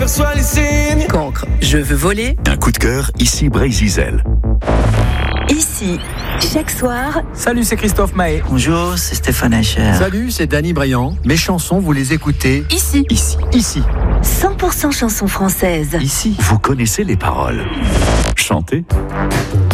Perçois les signes. Cancre, je veux voler. Un coup de cœur, ici Bray-Zizel. Ici, chaque soir. Salut, c'est Christophe Mahé. Bonjour, c'est Stéphane Hacher. Salut, c'est Danny Briand. Mes chansons, vous les écoutez Ici. Ici. 100% chansons françaises. Ici. Vous connaissez les paroles. Chantez.